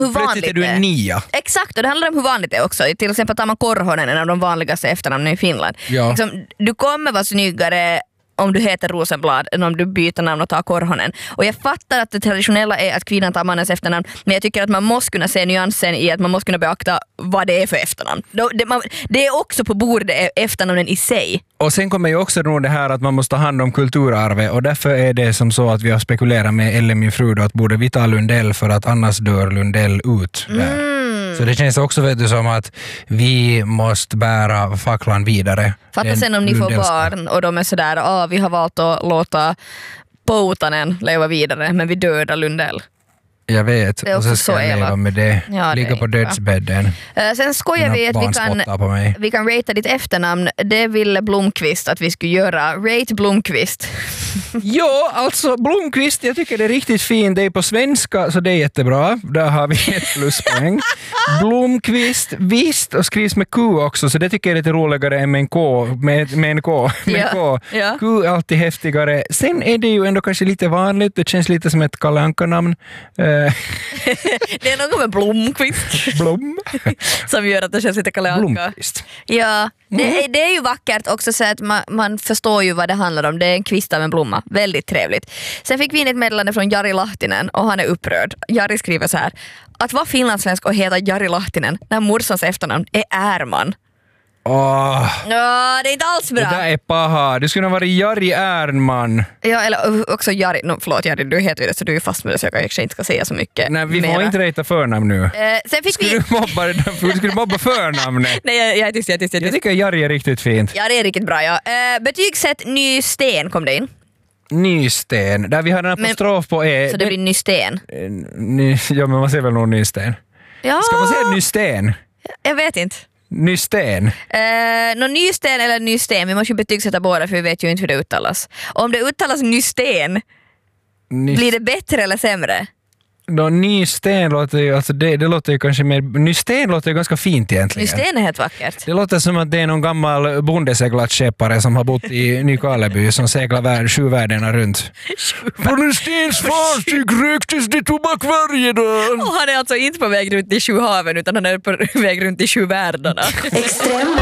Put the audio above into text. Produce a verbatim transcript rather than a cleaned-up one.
hur vanligt plötsligt är du en nia. Exakt, och det handlar om hur vanligt det är också. Till exempel tar man Korhonen, en av de vanligaste efternamnen i Finland. Ja. Liksom, du kommer vara snyggare om du heter Rosenblad än om du byter namn och tar Korhonen. Och jag fattar att det traditionella är att kvinnan tar mannens efternamn, men jag tycker att man måste kunna se nyansen i att man måste kunna beakta vad det är för efternamn. Det, man, det är också på bordet efternamnen i sig. Och sen kommer ju också nog det här att man måste ta hand om kulturarvet, och därför är det som så att vi har spekulerat med Elle, min fru, då, att borde vi ta Lundell för att annars dör Lundell ut där. Mm. Så det känns också, vet du, som att vi måste bära facklan vidare. Fatta sen om ni får barn och de är sådär, ah, vi har valt att låta Poutanen leva vidare, men vi dödar Lundell. Jag vet, och så ska så jag leva med det. Ja, ligga det på dödsbädden. Uh, sen skojar vi att vi kan, vi kan ratea ditt efternamn. Det ville Blomqvist att vi skulle göra. Rate Blomqvist. Ja, alltså Blomqvist, jag tycker det är riktigt fint. Det är på svenska, så det är jättebra. Där har vi ett pluspoäng. Blomqvist, visst, och skrivs med Q också, så det tycker jag är lite roligare än med en K. Med, med en K. Med ja. K. Ja. Q är alltid häftigare. Sen är det ju ändå kanske lite vanligt. Det känns lite som ett Kalle Anka-namn. Det är något med Blomqvist. Blom. Som gör att det känns lite Kalle Anka. Blomqvist. Ja, det är, det är ju vackert också så att man, man förstår ju vad det handlar om. Det är en kvist av en blomma. Väldigt trevligt. Sen fick vi in ett meddelande från Jari Lahtinen och han är upprörd. Jari skriver så här: att vara finlandssvensk och heta Jari Lahtinen när morsans efternamn är Ärman. Åh, Ja, det är inte alls bra. det där är paha. Du skulle ha varit Jari Ärnman. Ja, eller också Jari. No, förlåt Jari, du heter det så du är fast med det så jag kanske inte ska säga så mycket. Nej, vi mera. får inte rejta förnamn nu. Eh, sen fick Skulle vi... du mobba, du skulle mobba förnamnet? Nej, jag, jag är tyst, jag är tyst. Jag, är Jag tyst. tycker Jari är riktigt fint. Ja, det är riktigt bra, ja. Eh, betygssätt Nysten kom det in. Nysten, där vi har en apostrof på E. Så det blir Nysten. Ny, ja, men man ser väl nog Nysten. Ja, Ska man säga Nysten? jag vet inte. Nysten. Eh, nå Nysten eller Nysten, vi måste ju betygsätta båda för vi vet ju inte hur det uttalas. Om det uttalas Nysten, Ny, blir det bättre eller sämre? no, Nysten låter ju, alltså det, det låter ju kanske mer, Nysten låter ju ganska fint egentligen. Nysten är helt vackert. Det låter som att det är någon gammal bondeseglatskeppare som har bott i Nykarleby som seglar värld, sju världarna runt. På Nystens fartyg röktes det tobak varje dag. Och han är alltså inte på väg runt i sju haven utan han är på väg runt i sju världarna. Extrem